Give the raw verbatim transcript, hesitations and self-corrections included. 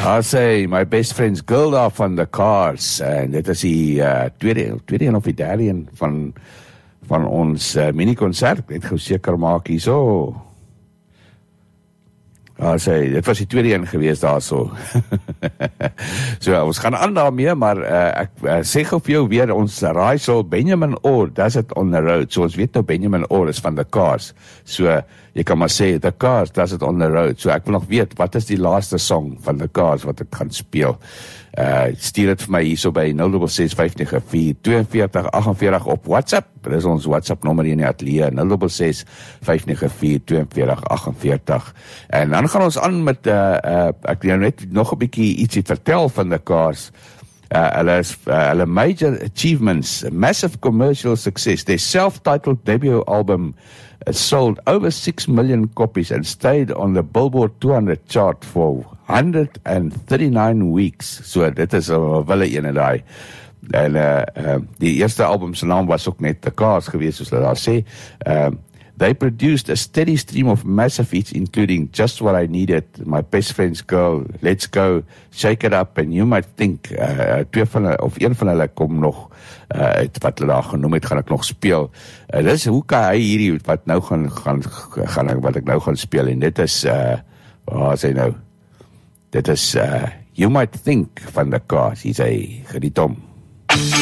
I say, my best friend's girl daar van The Cars, en dit is die uh, tweede, tweede en of die derde een van, van ons uh, mini-concert, net gou seker maak hier so. I say, dit was die tweede een gewees daar so. So, ons gaan aan daarmee, maar uh, ek uh, sê gou vir jou weer, ons raaisel Benjamin Orr, does it on the road. So, ons weet nou Benjamin Orr is van The Cars. So, jy kan maar sê, The Cars does it on the road. So, ek wil nog weet, wat is die laaste song van The Cars wat ek gaan speel? Uh, stuur het vir my hier so by nul ses ses vyf nege vier twee vier agt vier op WhatsApp. Dit is ons WhatsApp nommer hier in die atelier, nul ses ses vyf nege vier twee vier agt vier. En dan gaan ons aan met, uh, uh, ek wil net nog 'n bietjie ietsie vertel van The Cars. Uh, hulle, is, uh, hulle major achievements, massive commercial success. Their self-titled debut album uh, sold over six million copies and stayed on the Billboard two hundred chart for one hundred thirty-nine weeks. So dit is 'n wille ene daai. En uh, uh, die eerste album se naam was ook net The Cars geweest, soos hulle daar sê. Uh, They produced a steady stream of massive hits, including Just What I Needed, My Best Friend's Girl, Let's Go, Shake It Up, and You Might Think. Uh, twee van hulle, of een van hulle kom nog, uh, het, wat hulle daar genoem het, gaan ek nog speel. Uh, dis hoe kan hy hierdie, wat nou gaan, gaan, gaan wat ek nou gaan speel, en dit is, uh, waar is hy nou? Dit is, uh, You Might Think van The Cars. Hier is hy, geniet hom.